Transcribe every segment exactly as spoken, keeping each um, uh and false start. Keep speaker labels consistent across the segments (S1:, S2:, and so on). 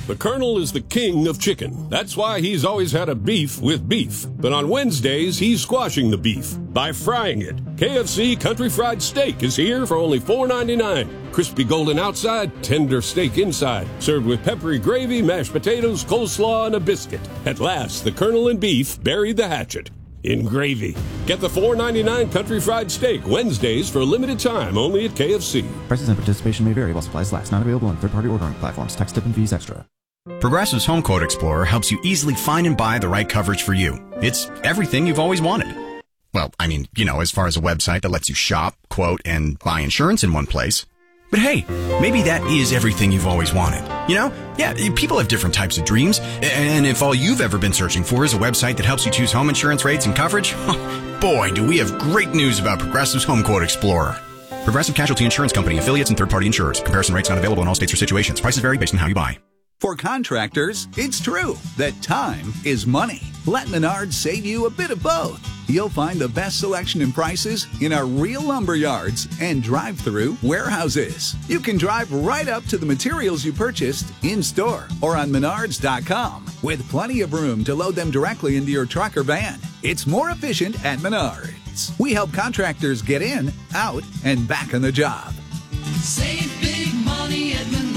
S1: The Colonel is the king of chicken. That's why he's always had a beef with beef. But on Wednesdays, he's squashing the beef by frying it. K F C Country Fried Steak is here for only four ninety-nine. Crispy golden outside, tender steak inside. Served with peppery gravy, mashed potatoes, coleslaw, and a biscuit. At last, the Colonel and beef buried the hatchet in gravy. Get the four ninety-nine Country Fried Steak Wednesdays for a limited time only at K F C.
S2: Prices and participation may vary while supplies last. Not available on third-party ordering platforms. Tax, tip, and fees extra.
S3: Progressive's Home Quote Explorer helps you easily find and buy the right coverage for you. It's everything you've always wanted. Well, I mean, you know, as far as a website that lets you shop, quote, and buy insurance in one place. But hey, maybe that is everything you've always wanted. You know? Yeah, people have different types of dreams. And if all you've ever been searching for is a website that helps you choose home insurance rates and coverage, boy, do we have great news about Progressive's Home Quote Explorer. Progressive Casualty Insurance Company, affiliates, and third-party insurers. Comparison rates not available in all states or situations. Prices vary based on how you buy.
S4: For contractors, it's true that time is money. Let Menards save you a bit of both. You'll find the best selection and prices in our real lumber yards and drive-through warehouses. You can drive right up to the materials you purchased in-store or on menards dot com with plenty of room to load them directly into your truck or van. It's more efficient at Menards. We help contractors get in, out, and back on the job.
S5: Save big money at Menards.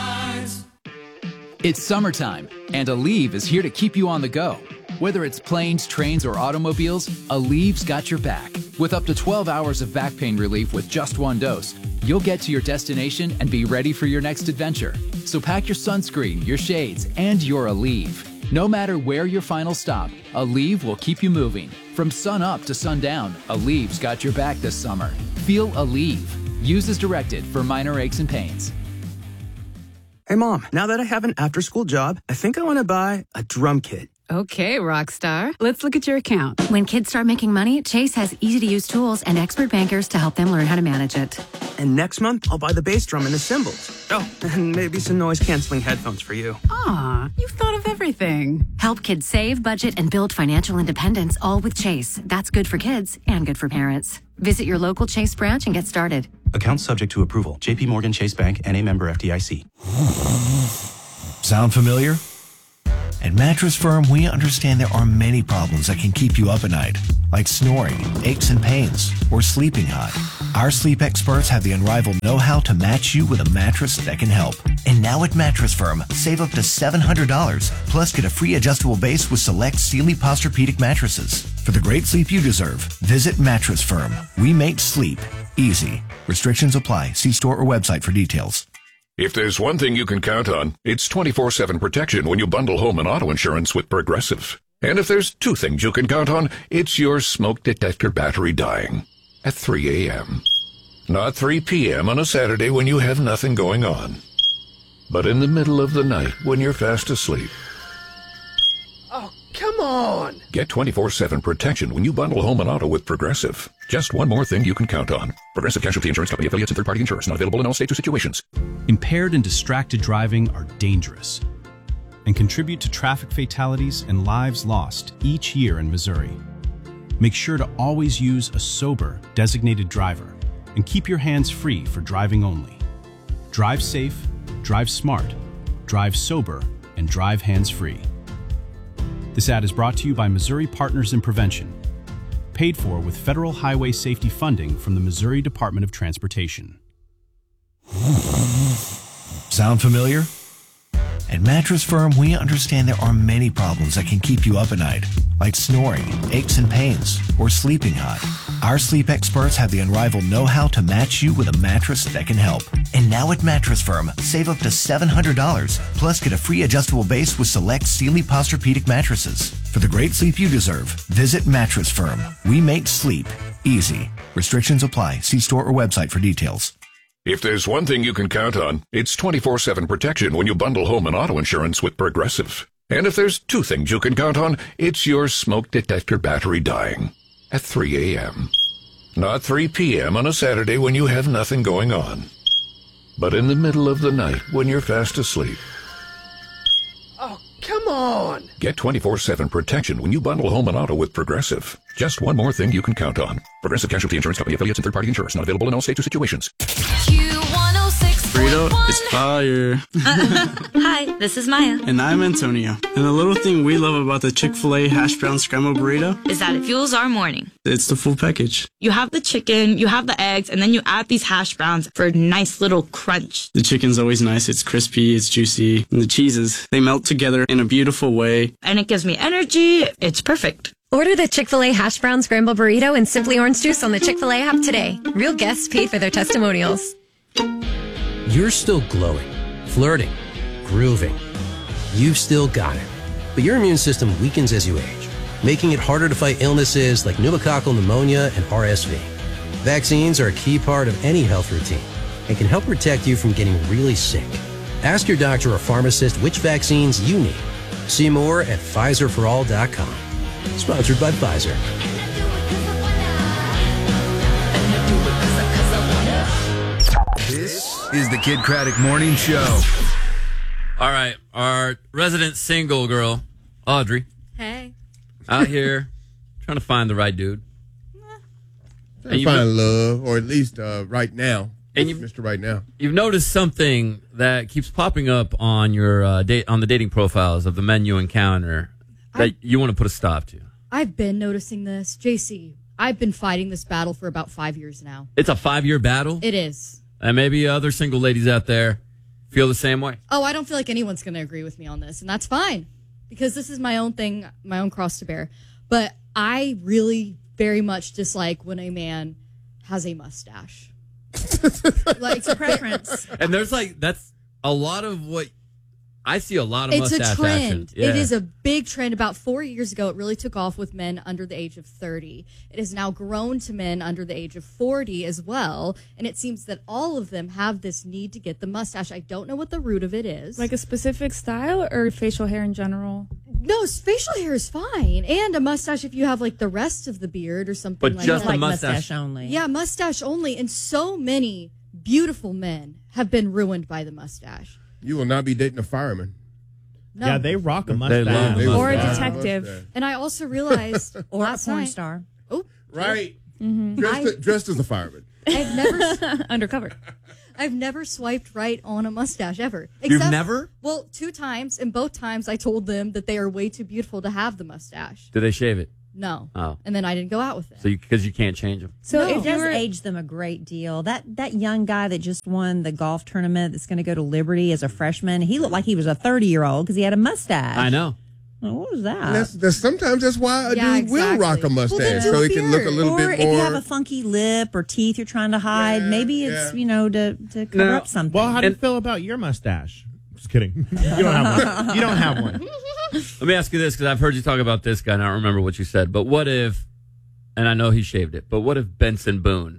S6: It's summertime, and Aleve is here to keep you on the go. Whether it's planes, trains, or automobiles, Aleve's got your back. With up to twelve hours of back pain relief with just one dose, you'll get to your destination and be ready for your next adventure. So pack your sunscreen, your shades, and your Aleve. No matter where your final stop, Aleve will keep you moving. From sun up to sundown, Aleve's got your back this summer. Feel Aleve. Use as directed for minor aches and pains.
S7: Hey, Mom, now that I have an after-school job, I think I want to buy a drum kit.
S8: Okay, Rockstar. Let's look at your account.
S9: When kids start making money, Chase has easy-to-use tools and expert bankers to help them learn how to manage it.
S7: And next month, I'll buy the bass drum and the cymbals. Oh, and maybe some noise-canceling headphones for you.
S8: Aw, you've thought of everything.
S9: Help kids save, budget, and build financial independence, all with Chase. That's good for kids and good for parents. Visit your local Chase branch and get started.
S10: Account subject to approval. J P Morgan Chase Bank, N A member F D I C.
S11: Sound familiar? At Mattress Firm, we understand there are many problems that can keep you up at night, like snoring, aches and pains, or sleeping hot. Our sleep experts have the unrivaled know-how to match you with a mattress that can help. And now at Mattress Firm, save up to seven hundred dollars, plus get a free adjustable base with select Sealy Posturepedic mattresses. For the great sleep you deserve, visit Mattress Firm. We make sleep easy. Restrictions apply. See store or website for details.
S12: If there's one thing you can count on, it's twenty-four seven protection when you bundle home and auto insurance with Progressive. And if there's two things you can count on, it's your smoke detector battery dying at three a.m. Not three p.m. on a Saturday when you have nothing going on, but in the middle of the night when you're fast asleep.
S13: Oh, come on!
S12: Get twenty-four seven protection when you bundle home and auto with Progressive. Just one more thing you can count on. Progressive Casualty Insurance Company, affiliates, and third-party insurers. Not available in all states or situations.
S14: Impaired and distracted driving are dangerous and contribute to traffic fatalities and lives lost each year in Missouri. Make sure to always use a sober, designated driver and keep your hands free for driving only. Drive safe, drive smart, drive sober, and drive hands-free. This ad is brought to you by Missouri Partners in Prevention, paid for with federal highway safety funding from the Missouri Department of Transportation.
S11: Sound familiar? At Mattress Firm, we understand there are many problems that can keep you up at night, like snoring, aches and pains, or sleeping hot. Our sleep experts have the unrivaled know-how to match you with a mattress that can help. And now at Mattress Firm, save up to seven hundred dollars, plus get a free adjustable base with select Sealy Posturepedic mattresses. For the great sleep you deserve, visit Mattress Firm. We make sleep easy. Restrictions apply. See store or website for details.
S12: If there's one thing you can count on, it's twenty-four seven protection when you bundle home and auto insurance with Progressive. And if there's two things you can count on, it's your smoke detector battery dying at three a.m. Not three p.m. on a Saturday when you have nothing going on, but in the middle of the night when you're fast asleep.
S13: Oh, come on!
S12: Get twenty-four seven protection when you bundle home and auto with Progressive. Just one more thing you can count on. Progressive Casualty Insurance Company, affiliates, and third-party insurers. Not available in all states or situations.
S5: Q one oh six
S15: burrito is fire.
S16: Hi, this is Maya.
S15: And I'm Antonio. And the little thing we love about the Chick-fil-A hash brown scrambled burrito
S16: Is that it fuels our morning.
S15: It's the full package.
S16: You have the chicken, you have the eggs, and then you add these hash browns for a nice little crunch.
S15: The chicken's always nice. It's crispy, it's juicy. And the cheeses, they melt together in a beautiful way.
S16: And it gives me energy. It's perfect.
S17: Order the Chick-fil-A hash brown scrambled burrito and Simply Orange Juice on the Chick-fil-A app today. Real guests pay for their testimonials.
S18: You're still glowing, flirting, grooving. You've still got it. But your immune system weakens as you age, making it harder to fight illnesses like pneumococcal pneumonia and R S V. Vaccines are a key part of any health routine and can help protect you from getting really sick. Ask your doctor or pharmacist which vaccines you need. See more at Pfizer for all dot com. Sponsored by Pfizer.
S19: This is the Kid Craddock Morning Show.
S20: All right, our resident single girl, Audrey.
S21: Hey.
S20: Out here trying to find the right dude.
S22: Trying to find love, or at least uh, right now.
S20: And you,
S22: Mister Right Now.
S20: You've noticed something that keeps popping up on your uh, date on the dating profiles of the men you encounter that I, you want to put a stop to.
S21: I've been noticing this. J C, I've been fighting this battle for about five years now.
S20: It's a five-year battle?
S21: It is.
S20: And maybe other single ladies out there feel the same way.
S21: Oh, I don't feel like anyone's going to agree with me on this, and that's fine, because this is my own thing, my own cross to bear. But I really very much dislike when a man has a mustache.
S23: Like, it's a preference.
S20: And there's like, that's a lot of what, I see a lot of
S21: It's
S20: mustache
S21: a trend.
S20: action. Yeah.
S21: It is a big trend. About four years ago, it really took off with men under the age of thirty. It has now grown to men under the age of forty as well. And it seems that all of them have this need to get the mustache. I don't know what the root of it is.
S24: Like a specific style or facial hair in general?
S21: No, facial hair is fine. And a mustache if you have like the rest of the beard or something
S20: But
S21: like
S20: just
S21: that.
S20: a mustache.
S23: mustache only.
S21: Yeah, mustache only. And so many beautiful men have been ruined by the mustache.
S22: You will not be dating a fireman.
S21: No.
S25: Yeah, they rock a
S20: They
S25: mustache.
S20: love
S25: They
S20: a
S24: Or a
S22: mustache.
S24: detective.
S21: And I also realized
S23: Or a
S21: last
S23: porn
S21: night,
S23: star.
S21: Oh,
S22: Right.
S24: Mm-hmm.
S22: Dressed,
S21: I-
S22: dressed as a fireman.
S21: I've never
S24: Undercover.
S21: I've never swiped right on a mustache ever.
S20: You've never?
S21: Well, two times, and both times I told them that they are way too beautiful to have the mustache.
S20: Do they shave it?
S21: No.
S20: Oh.
S21: And then I didn't go out with them.
S20: So because you, you can't change them.
S23: So
S21: No.
S23: it
S21: If
S23: does
S21: you were-
S23: age them a great deal. That that young guy that just won the golf tournament that's going to go to Liberty as a freshman, he looked like he was a thirty-year-old because he had a mustache.
S20: I know.
S23: Well, what was that?
S22: And that's, that's sometimes that's why a
S21: Yeah,
S22: dude will
S21: exactly.
S22: rock a mustache,
S23: then do
S22: so
S23: a
S22: he can look a
S23: beard.
S22: little
S23: or
S22: bit
S23: if
S22: more.
S23: you have a funky lip or teeth you're trying to hide,
S22: Yeah,
S23: maybe it's,
S22: yeah.
S23: you know, to, to cover
S20: No.
S23: up something.
S25: Well, how do you
S20: And-
S25: feel about your mustache? Just kidding. You don't have one. You don't have one.
S20: Let me ask you this, because I've heard you talk about this guy, and I don't remember what you said. But what if, and I know he shaved it, but what if Benson Boone?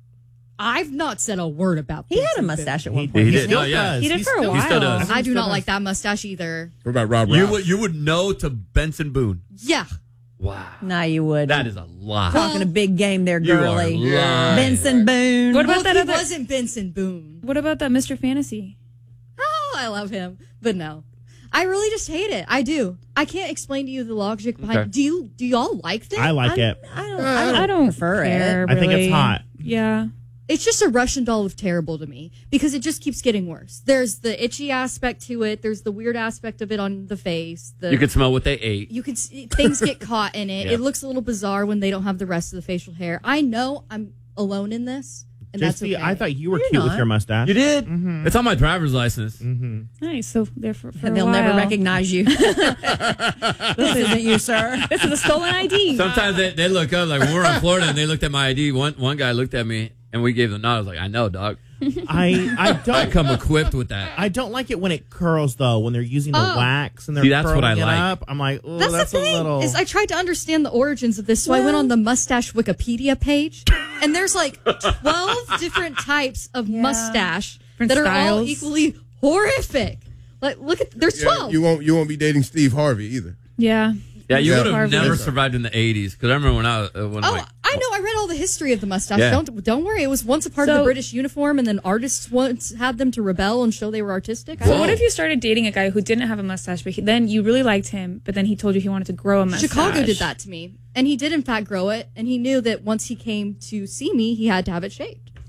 S21: I've not said a word about
S23: he
S21: this.
S23: had a mustache at one
S25: He,
S23: point.
S20: He
S25: he
S20: did.
S25: still
S20: Oh, yeah.
S25: does.
S24: He did
S25: He's
S24: for a
S25: still-
S20: He still
S24: while.
S20: does.
S21: I do not
S25: does.
S21: like that mustache either.
S22: What about Rob
S20: You
S22: Ross?
S20: would you would know to Benson Boone.
S21: Yeah.
S20: Wow.
S23: No, you would.
S20: That is a lot.
S23: Talking a big game there,
S20: You are
S23: girly.
S20: lying.
S23: Benson Boone.
S24: What about
S21: Well,
S24: that
S21: he
S24: other?
S21: wasn't Benson Boone.
S24: What about that Mister Fantasy?
S21: Oh, I love him. But no. I really just hate it. I do. I can't explain to you the logic behind
S20: Okay.
S21: it. Do you do y'all like this?
S25: I like
S23: I'm-
S25: it.
S23: I don't, I don't,
S24: I don't
S23: prefer
S24: care,
S23: it.
S25: I think it's
S24: really.
S25: hot.
S24: Yeah.
S21: It's just a Russian doll of terrible to me because it just keeps getting worse. There's the itchy aspect to it. There's the weird aspect of it on the face. The,
S20: You can smell what they ate.
S21: you can see, things get caught in it.
S20: Yeah.
S21: It looks a little bizarre when they don't have the rest of the facial hair. I know I'm alone in this, and that's
S25: J C,
S21: okay.
S25: I thought you were
S23: You're
S25: cute with
S23: not.
S25: your mustache.
S20: You did?
S25: Mhm.
S20: It's on my driver's license.
S25: Mm-hmm.
S24: Nice. So therefore, for a
S23: They'll never
S24: while-
S23: recognize you. This isn't you, sir.
S24: This is a stolen I D.
S20: Sometimes they, they look up, like when we were in Florida and they looked at my I D, one one guy looked at me and we gave the nod. I was like, I know, dog.
S25: I I
S20: I
S25: don't
S20: come equipped with that.
S25: I don't like it when it curls though. When they're using the
S21: Oh.
S25: wax and they're
S20: See, that's what
S25: curling
S20: I
S25: it
S20: like.
S25: up, I'm like, oh,
S21: That's,
S25: that's,
S21: the
S25: a
S21: thing.
S25: little.
S21: Is I tried to understand the origins of this, so I went on the mustache Wikipedia page, and there's like twelve different types of
S23: Yeah.
S21: mustache
S24: Different
S21: that are all
S24: styles.
S21: equally horrific. Like, look at there's
S22: Yeah,
S21: twelve.
S22: you won't you won't be dating Steve Harvey either.
S24: Yeah.
S20: Yeah, you
S22: Yeah.
S20: would have
S24: Harvey.
S20: never
S22: Yes, sir.
S20: survived in the eighties. Because I remember when I, uh, when
S21: Oh,
S20: like,
S21: I know. I read all the history of the mustache.
S20: Yeah.
S21: Don't don't worry. It was once a part of
S24: So-
S21: the British uniform, and then artists once had them to rebel and show they were artistic. I
S24: So
S21: don't
S24: what
S21: know.
S24: if you started dating a guy who didn't have a mustache, but he, then you really liked him, but then he told you he wanted to grow a mustache?
S21: Chicago did that to me, and he did in fact grow it, and he knew that once he came to see me, he had to have it shaved. I'm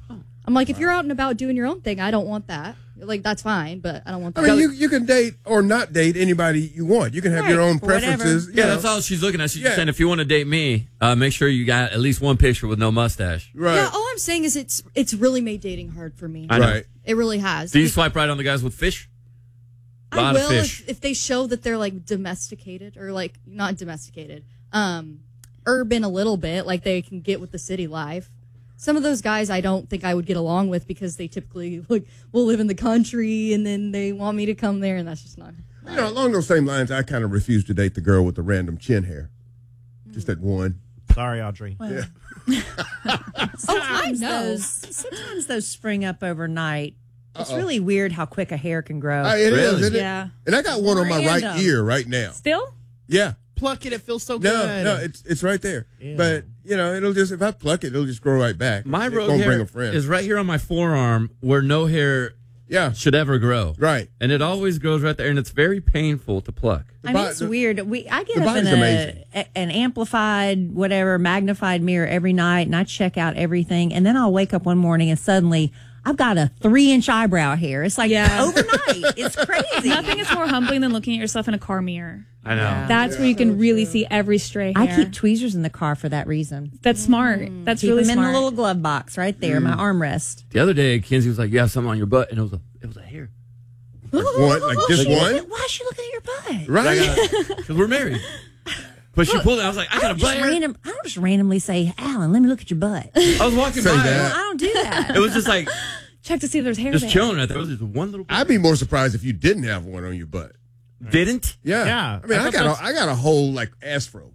S21: I'm like, if you're out and about doing your own thing, I don't want that. Like, that's fine, but I don't want
S22: I
S21: that.
S22: mean, you, you can date or not date anybody you want. You can have
S21: Right,
S22: your own
S21: whatever.
S22: preferences. you
S20: Yeah,
S22: know.
S20: that's all she's looking at. She's
S22: Yeah.
S20: just saying, if you want to date me, uh, make sure you got at least one picture with no mustache.
S22: Right.
S21: Yeah, all I'm saying is it's it's really made dating hard for me.
S20: I know. Right.
S21: It really has.
S20: Do you swipe right on the guys with fish? A lot
S21: I will
S20: of fish.
S21: if, if they show that they're like domesticated or like not domesticated, um, urban a little bit, like they can get with the city life. Some of those guys I don't think I would get along with because they typically like will live in the country and then they want me to come there, and that's just not.
S22: You know, along those same lines, I kind of refuse to date the girl with the random chin hair. Just that one.
S25: Sorry, Audrey.
S22: Yeah.
S23: Sometimes
S21: I know.
S23: those sometimes those spring up overnight. It's
S22: Uh-oh.
S23: really weird how quick a hair can grow.
S22: Uh, it is,
S23: really?
S22: isn't it?
S23: Yeah.
S22: And I got one on my right
S23: Random.
S22: ear right now.
S24: Still?
S22: Yeah.
S25: Pluck it. It feels so
S22: No,
S25: good.
S22: no, it's it's right there.
S25: Ew.
S22: But you know, it'll just if I pluck it, it'll just grow right back.
S20: My
S22: it
S20: road
S22: won't
S20: hair
S22: bring a friend.
S20: is right here on my forearm where no hair
S22: yeah.
S20: should ever grow.
S22: Right.
S20: And it always grows right there, and it's very painful to pluck.
S23: I mean, it's weird. We I get
S22: the
S23: up in
S22: body's amazing.
S23: a, a- an amplified, whatever, magnified mirror every night, and I check out everything, and then I'll wake up one morning and suddenly I've got a three-inch eyebrow hair. It's like
S24: Yeah.
S23: overnight. It's crazy.
S24: Nothing is more humbling than looking at yourself in a car mirror.
S20: I know.
S24: That's where you can really see every stray
S23: I
S24: hair.
S23: keep tweezers in the car for that reason.
S24: That's smart. That's
S23: Keep
S24: really
S23: them
S24: smart.
S23: in the little glove box right there, my armress.
S20: The other day, Kinsey was like, "You have something on your butt," and it was a it was a hair.
S22: Like one, like this one,
S23: Why is she looking at your butt?
S22: right?
S20: Because we're married. But she pulled it. I was like, "I
S23: I
S20: got a
S23: don't,
S20: butt
S23: just
S20: hair."
S23: random, I don't just randomly say, Alan, let me look at your butt.
S20: I was walking
S22: Say
S20: by.
S22: that.
S23: I don't do that.
S20: It was just like
S24: Check to see if there's hair
S20: just
S24: there.
S20: chilling right there. It was just one little.
S22: I'd be more surprised if you didn't have one on your butt.
S20: Didn't?
S22: Yeah,
S25: Yeah.
S22: I mean,
S25: I
S22: I,
S25: thought
S22: got
S25: that's-
S22: a, I got a whole like afro.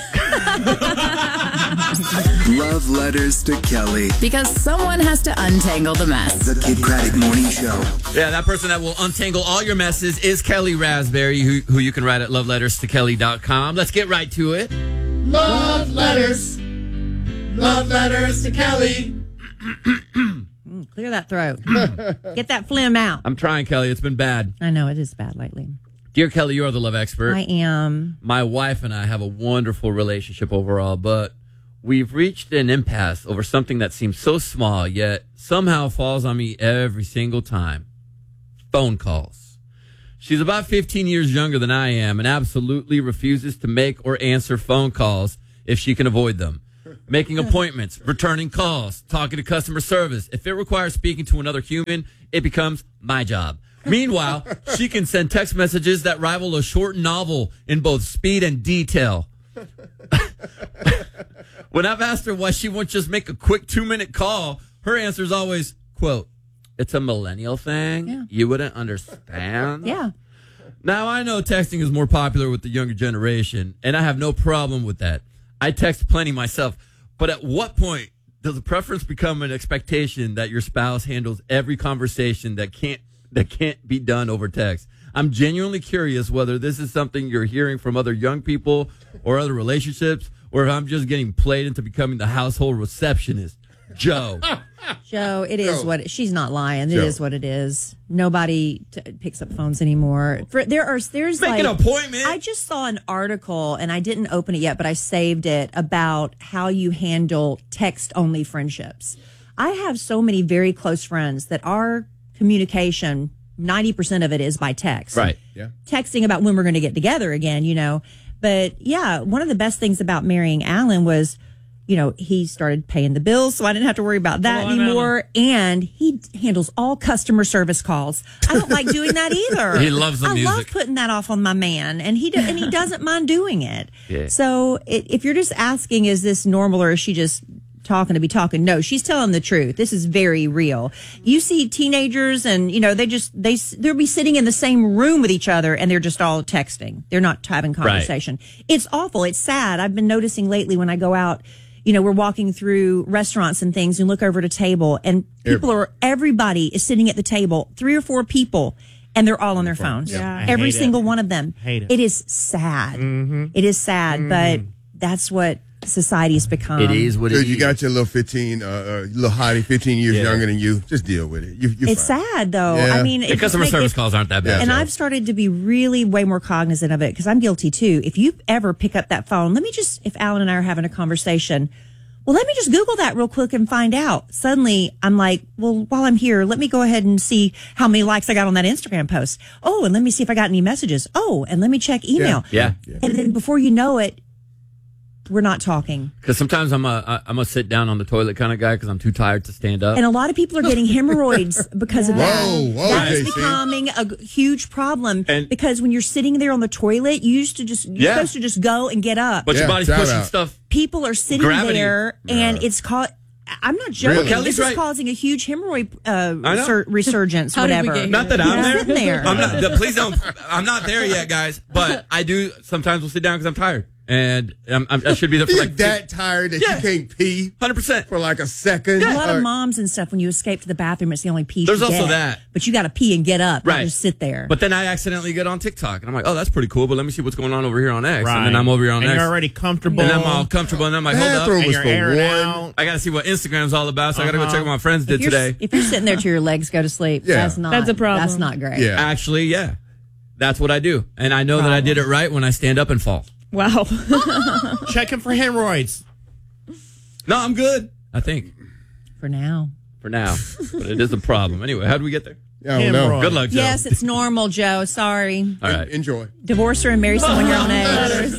S19: Love letters to Kelly.
S1: Because someone has to untangle the mess.
S19: The Kid Craddock Morning Show.
S20: Yeah, that person that will untangle all your messes is Kelly Raspberry, who, who you can write at love letters to kelly dot com. Let's get right to it.
S13: Love letters. Love letters to Kelly.
S23: Mm, clear that throat. Get that phlegm out.
S20: I'm trying, Kelly. It's been bad.
S23: I know it is bad lately.
S20: Dear Kelly, you are the love expert.
S23: I am.
S20: My wife and I have a wonderful relationship overall, but we've reached an impasse over something that seems so small, yet somehow falls on me every single time. Phone calls. She's about fifteen years younger than I am and absolutely refuses to make or answer phone calls if she can avoid them. Making appointments, returning calls, talking to customer service. If it requires speaking to another human, it becomes my job. Meanwhile, she can send text messages that rival a short novel in both speed and detail. When I've asked her why she won't just make a quick two-minute call, her answer is always, quote, "It's a millennial thing.
S23: Yeah.
S20: You wouldn't understand."
S23: Yeah.
S20: Now, I know texting is more popular with the younger generation, and I have no problem with that. I text plenty myself. But at what point does the preference become an expectation that your spouse handles every conversation that can't that can't be done over text? I'm genuinely curious whether this is something you're hearing from other young people or other relationships, or if I'm just getting played into becoming the household receptionist. Joe.
S23: Joe, it is
S22: Joe.
S23: what it, she's not lying. It
S22: Joe.
S23: is what it is. Nobody t- picks up phones anymore. For, there are there's
S20: Make
S23: like
S20: an appointment.
S23: I just saw an article and I didn't open it yet, but I saved it about how you handle text only friendships. I have so many very close friends that our communication ninety percent of it is by text.
S20: Right.
S22: Yeah.
S23: Texting about when we're going to get together again, you know. But yeah, one of the best things about marrying Alan was, you know, he started paying the bills, so I didn't have to worry about that
S20: Come on,
S23: anymore. And he handles all customer service calls. I don't like doing that either.
S20: He loves the
S23: I
S20: music.
S23: love putting that off on my man, and he do, and he doesn't mind doing it.
S20: Yeah.
S23: So it, if you're just asking, is this normal or is she just talking to be talking? No, she's telling the truth. This is very real. You see teenagers, and you know they just they they'll be sitting in the same room with each other, and they're just all texting. They're not having conversation. It's awful. It's sad. I've been noticing lately when I go out. You know, we're walking through restaurants and things and look over at a table and people are, everybody is sitting at the table, three or four people, and they're all on their phones.
S24: Yeah.
S23: Every
S25: hate it.
S23: single one of them.
S25: Hate it.
S23: It is sad.
S25: Mm-hmm.
S23: It is sad, but that's what society has become.
S20: It is what it
S22: Dude,
S20: is.
S22: you got your little fifteen, uh, uh, little hottie, fifteen years
S20: Yeah.
S22: younger than you. Just deal with it. You, you're
S23: It's
S22: fine.
S23: sad though.
S22: Yeah.
S23: I mean,
S20: The
S23: it just
S20: customer
S23: make-
S20: service
S23: if-
S20: calls aren't that bad.
S23: And
S20: Joe.
S23: I've started to be really way more cognizant of it because I'm guilty too. If you ever pick up that phone, let me just, if Alan and I are having a conversation, well, let me just Google that real quick and find out. Suddenly, I'm like, well, while I'm here, let me go ahead and see how many likes I got on that Instagram post. Oh, and let me see if I got any messages. Oh, and let me check email.
S20: Yeah. yeah.
S23: And then before you know it, we're not talking.
S20: Because sometimes I'm a I'm a sit down on the toilet kind of guy because I'm too tired to stand up.
S23: And a lot of people are getting hemorrhoids because of that.
S22: Whoa, whoa,
S23: that is
S22: J C.
S23: becoming a g- huge problem
S20: And-
S23: because when you're sitting there on the toilet, you used to just you're
S20: Yeah.
S23: supposed to just go and get up.
S20: But your
S22: Yeah,
S20: body's
S22: shout
S20: pushing
S22: out.
S20: stuff.
S23: People are sitting
S20: Gravity.
S23: there, and
S22: Yeah.
S23: it's called. I'm not joking.
S22: Really?
S20: Kelly's
S23: This is
S20: right.
S23: causing a huge hemorrhoid uh,
S20: I know.
S23: sur- resurgence.
S21: How did we
S23: whatever.
S21: get
S20: Not that
S23: You're
S20: I'm there.
S23: sitting there.
S20: I'm not. the- Please don't. I'm not there yet, guys. But I do sometimes will sit down because I'm tired, and I'm, I'm, I should be there for
S22: You're
S20: like
S22: that tired that
S20: Yeah.
S22: you can't pee
S20: hundred percent.
S22: for like a second.
S23: A lot
S22: Or-
S23: of moms and stuff, when you escape to the bathroom, it's the only pee
S20: There's
S23: you
S20: also
S23: get.
S20: that.
S23: But you got to pee and get up, not
S20: Right.
S23: just sit there.
S20: But then I accidentally get on TikTok, and I'm like, oh, that's pretty cool. But let me see what's going on over here on X,
S25: Right.
S20: and then I'm over here on
S25: and
S20: X,
S25: you're already comfortable.
S20: and I'm all comfortable, and I'm like, hold up,
S22: Bathroom
S25: and
S22: was
S25: you're
S22: for
S25: airing
S22: one.
S25: out.
S20: I got to see what Instagram's all about, so I got to go
S25: Uh-huh.
S20: check what my friends did
S23: if, you're,
S20: today.
S23: if you're sitting there till your legs go to sleep,
S22: Yeah.
S23: that's not
S24: That's a problem.
S23: That's not great.
S22: Yeah.
S20: Actually, yeah, that's what I do, and I know that I did it right when I stand up and fall.
S24: Wow.
S25: Checking for hemorrhoids.
S20: No, I'm good. I think
S23: For now.
S20: for now, but it is a problem. Anyway, how do we get there?
S22: Yeah, I don't know.
S25: Hemorrhoid.
S20: Good luck, Joe.
S23: Yes, it's normal, Joe. Sorry.
S20: All right.
S22: Enjoy.
S23: Divorce her and marry someone your own age.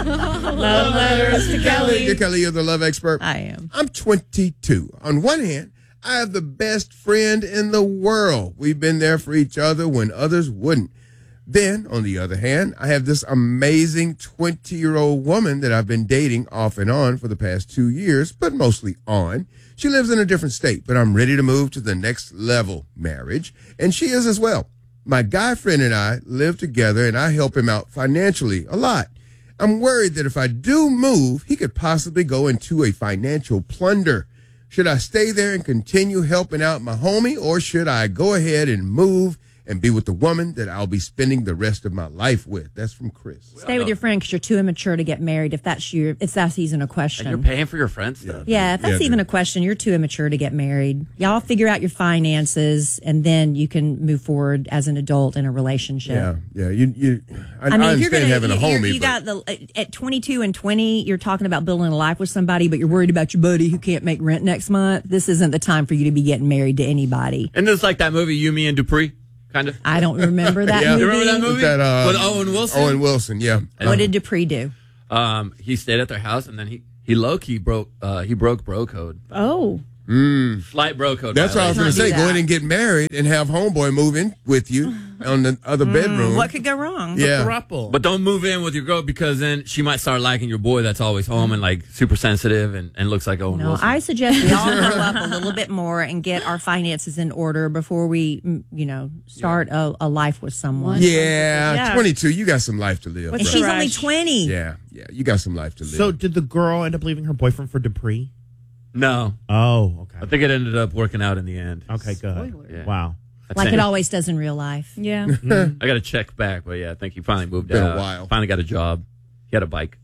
S21: Love letters to Kelly.
S22: Dear Kelly, you're the love expert.
S23: I am.
S22: I'm twenty-two. On one hand, I have the best friend in the world. We've been there for each other when others wouldn't. Then, on the other hand, I have this amazing twenty-year-old woman that I've been dating off and on for the past two years, but mostly on. She lives in a different state, but I'm ready to move to the next level, marriage, and she is as well. My guy friend and I live together, and I help him out financially a lot. I'm worried that if I do move, he could possibly go into a financial plunder. Should I stay there and continue helping out my homie, or should I go ahead and move and be with the woman that I'll be spending the rest of my life with? That's from Chris.
S23: Stay with your friend because you're too immature to get married. If that's your, if that's even a question.
S20: And you're paying for your friends stuff.
S23: Yeah, if that's
S22: Yeah,
S23: even
S22: dude.
S23: a question, you're too immature to get married. Y'all figure out your finances, and then you can move forward as an adult in a relationship.
S22: Yeah, yeah. You, you. I,
S23: I mean,
S22: I
S23: if you're
S22: understand
S23: gonna,
S22: having a
S23: you, you're-
S22: homie,
S23: you
S22: but
S23: got the at twenty-two and twenty, you're talking about building a life with somebody, but you're worried about your buddy who can't make rent next month. This isn't the time for you to be getting married to anybody.
S20: And it's like that movie, You, Me, and Dupree, kind of.
S23: I don't remember that
S22: Yeah.
S23: movie.
S20: You remember that movie?
S22: That, uh,
S20: With Owen Wilson?
S22: Owen Wilson, yeah.
S23: What did Dupree do?
S20: Um, he stayed at their house, and then he he low key broke uh he broke bro code,
S24: Oh.
S22: Mm.
S20: slight bro code.
S22: That's what I was going to
S23: Not
S22: say.
S23: do
S22: Go
S23: that.
S22: ahead and get married and have homeboy move in with you on the other bedroom.
S23: What could go wrong?
S22: Yeah.
S25: Thruple.
S20: But don't move in with your girl because then she might start liking your boy that's always home and like super sensitive and, and looks like Owen
S23: No,
S20: Wilson.
S23: I suggest we all grow up a little bit more and get our finances in order before we, mm, you know, start a, a life with someone.
S22: Yeah,
S24: Yeah.
S22: twenty-two. You got some life to live.
S24: What's
S23: And
S22: bro.
S23: she's only
S24: rush?
S23: twenty.
S22: Yeah, yeah. You got some life to live.
S25: So did the girl end up leaving her boyfriend for Dupree?
S20: no,
S25: Oh, okay.
S20: I think it ended up working out in the end.
S25: Okay, good.
S21: Spoiler.
S20: Yeah.
S25: Wow.
S20: I
S23: Like
S20: think-
S23: it always does in real life.
S24: Yeah.
S20: I got to check back, but yeah, I think he finally moved
S22: Been a
S20: out.
S22: while.
S20: Finally got a job. He had a bike.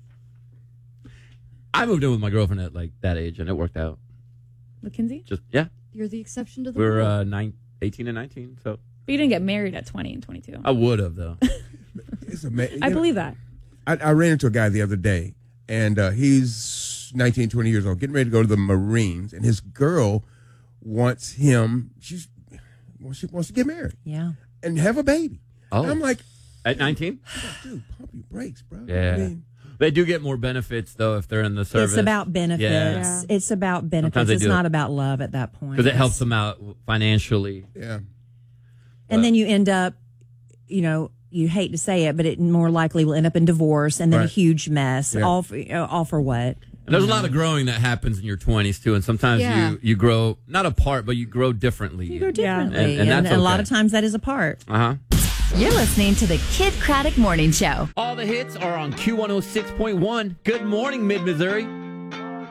S20: I moved in with my girlfriend at like that age, and it worked out.
S24: Mackenzie?
S20: Just yeah,
S21: You're the exception to the
S20: we were
S21: rule.
S20: uh, nine, eighteen and nineteen, so
S24: But you didn't get married at twenty and twenty-two.
S20: I would have though.
S22: It's amazing.
S24: I believe that.
S22: I, I ran into a guy the other day, and uh, he's nineteen, twenty years old, getting ready to go to the Marines, and his girl wants him. She's well, she wants to get married
S23: Yeah.
S22: and have a baby.
S20: Oh.
S22: And I'm like,
S20: At nineteen,
S22: dude, pump your brakes, bro.
S20: yeah,
S22: I mean,
S20: they do get more benefits though if they're in the service.
S23: It's about benefits.
S20: Yeah.
S23: It's about benefits.
S20: Sometimes they
S23: It's
S20: do
S23: not
S20: it.
S23: about love at that point.
S20: because it helps them out financially.
S22: yeah.
S23: And then you end up, you know, you hate to say it, but it more likely will end up in divorce and then a
S22: Right.
S23: huge mess.
S22: Yeah.
S23: All for, you know, all for what?
S20: And there's a lot of growing that happens in your twenties too, and sometimes
S21: Yeah.
S20: you you grow not apart, but you grow differently.
S23: You go
S24: Yeah.
S23: differently.
S20: And- and that's
S23: a lot
S20: okay.
S23: of times that is a part.
S20: Uh huh.
S1: You're listening to the Kid Craddock Morning Show.
S20: All the hits are on Q one oh six point one. Good morning, Mid Missouri.